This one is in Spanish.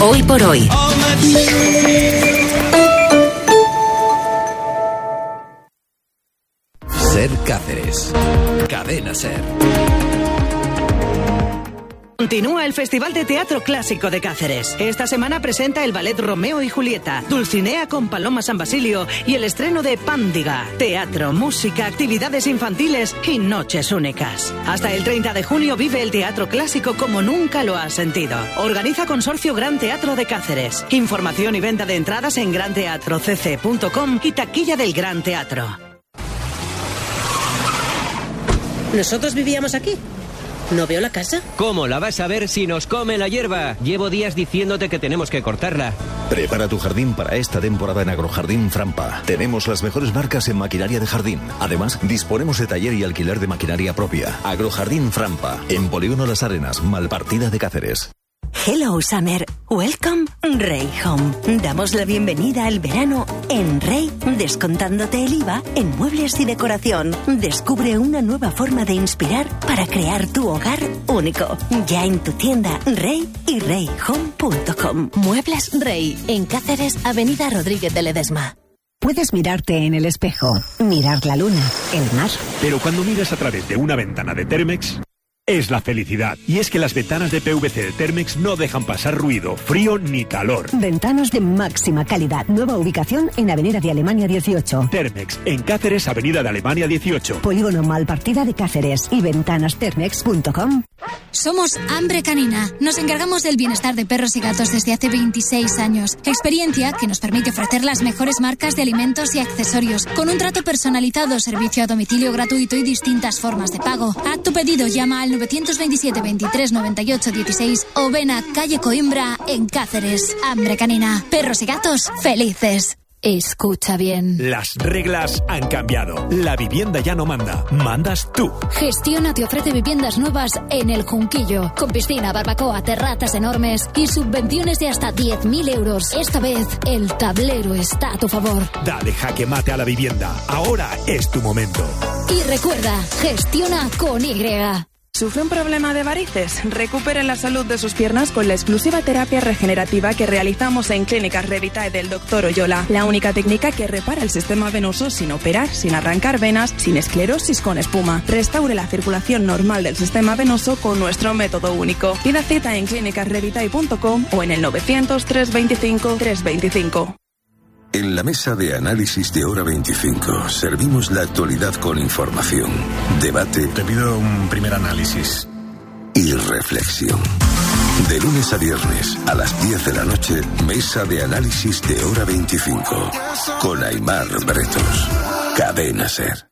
Hoy por hoy. Ser Cáceres. Cadena Ser. Continúa el Festival de Teatro Clásico de Cáceres. Esta semana presenta el ballet Romeo y Julieta, Dulcinea con Paloma San Basilio y el estreno de Pándiga. Teatro, música, actividades infantiles y noches únicas. Hasta el 30 de junio vive el teatro clásico como nunca lo has sentido. Organiza Consorcio Gran Teatro de Cáceres. Información y venta de entradas en granteatrocc.com y taquilla del Gran Teatro. ¿Nosotros vivíamos aquí? ¿No veo la casa? ¿Cómo la vas a ver si nos come la hierba? Llevo días diciéndote que tenemos que cortarla. Prepara tu jardín para esta temporada en Agrojardín Frampa. Tenemos las mejores marcas en maquinaria de jardín. Además, disponemos de taller y alquiler de maquinaria propia. Agrojardín Frampa, en Polígono Las Arenas, Malpartida de Cáceres. Hello Summer, welcome Rey Home. Damos la bienvenida al verano en Rey, descontándote el IVA en muebles y decoración. Descubre una nueva forma de inspirar para crear tu hogar único. Ya en tu tienda Rey y reyhome.com. Muebles Rey, en Cáceres, Avenida Rodríguez de Ledesma. Puedes mirarte en el espejo, mirar la luna, el mar. Pero cuando miras a través de una ventana de Thermex, es la felicidad. Y es que las ventanas de PVC de Thermex no dejan pasar ruido, frío ni calor. Ventanas de máxima calidad. Nueva ubicación en Avenida de Alemania 18. Thermex, en Cáceres, Avenida de Alemania 18. Polígono Malpartida de Cáceres y ventanasthermex.com. Somos Hambre Canina. Nos encargamos del bienestar de perros y gatos desde hace 26 años. Experiencia que nos permite ofrecer las mejores marcas de alimentos y accesorios, con un trato personalizado, servicio a domicilio gratuito y distintas formas de pago. Haz tu pedido, llama al 927 23 98 16 o ven a calle Coimbra en Cáceres. Hambre Canina. Perros y gatos felices. Escucha bien. Las reglas han cambiado. La vivienda ya no manda. Mandas tú. Gestiona te ofrece viviendas nuevas en El Junquillo, con piscina, barbacoa, terrazas enormes y subvenciones de hasta 10.000 euros. Esta vez, el tablero está a tu favor. Dale jaque mate a la vivienda. Ahora es tu momento. Y recuerda, gestiona con Y. ¿Sufre un problema de varices? Recupere la salud de sus piernas con la exclusiva terapia regenerativa que realizamos en Clínicas Revitae del Dr. Oyola. La única técnica que repara el sistema venoso sin operar, sin arrancar venas, sin esclerosis con espuma. Restaure la circulación normal del sistema venoso con nuestro método único. Pida cita en clínicasrevitae.com o en el 900 325 325. En la mesa de análisis de Hora 25 servimos la actualidad con información, debate. Te pido un primer análisis. Y reflexión. De lunes a viernes a las 10 de la noche, mesa de análisis de Hora 25 con Aimar Bretos. Cadena Ser.